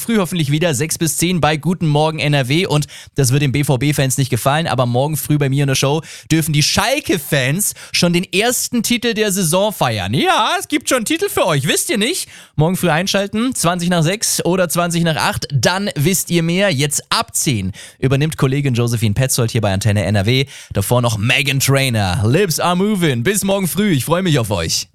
früh hoffentlich wieder 6 bis 10 bei Guten Morgen NRW und das wird den BVB-Fans nicht gefallen, aber morgen früh bei mir in der Show dürfen die Schalke-Fans schon den ersten Titel der Saison feiern. Ja, es gibt schon Titel für euch, wisst ihr nicht? Morgen früh einschalten, 20 nach 6 oder 20 nach 8, dann wisst ihr mehr. Jetzt ab 10 übernimmt Kollegin Josephine Petzold hier bei Antenne NRW. Davor noch Meghan Trainor. Lips are moving. Bis morgen früh, ich freue mich auf euch.